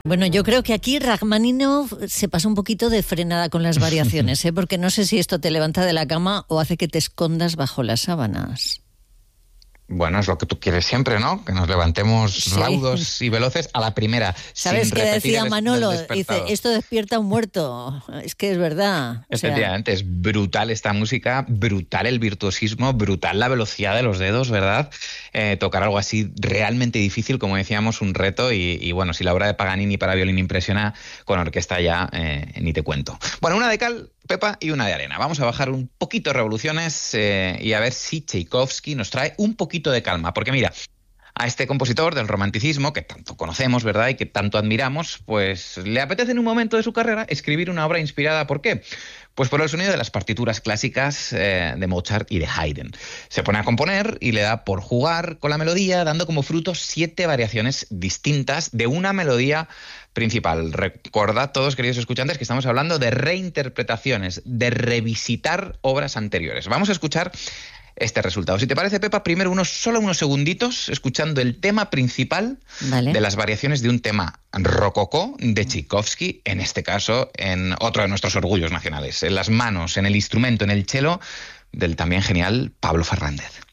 Bueno, yo creo que aquí Rachmaninoff se pasó un poquito de frenada con las variaciones, porque no sé si esto te levanta de la cama o hace que te escondas bajo las sábanas. Bueno, es lo que tú quieres siempre, ¿no? Que nos levantemos raudos y veloces a la primera. ¿Sabes qué decía Manolo? Dice, esto despierta a un muerto. Es que es verdad. Efectivamente, es brutal esta música, brutal el virtuosismo, brutal la velocidad de los dedos, ¿verdad? Tocar algo así realmente difícil, como decíamos, un reto. Y bueno, si la obra de Paganini para violín impresiona, con orquesta ya ni te cuento. Bueno, una de cal, Pepa, y una de arena. Vamos a bajar un poquito revoluciones y a ver si Tchaikovsky nos trae un poquito de calma, porque mira, a este compositor del romanticismo, que tanto conocemos, ¿verdad?, y que tanto admiramos, pues le apetece en un momento de su carrera escribir una obra inspirada, ¿por qué? Pues por el sonido de las partituras clásicas de Mozart y de Haydn. Se pone a componer y le da por jugar con la melodía, dando como fruto 7 variaciones distintas de una melodía principal. Recordad todos, queridos escuchantes, que estamos hablando de reinterpretaciones, de revisitar obras anteriores. Vamos a escuchar este resultado. Si te parece, Pepa, primero solo unos segunditos escuchando el tema principal de las variaciones de un tema rococó de Tchaikovsky, en este caso en otro de nuestros orgullos nacionales, en las manos, en el instrumento, en el cello del también genial Pablo Fernández.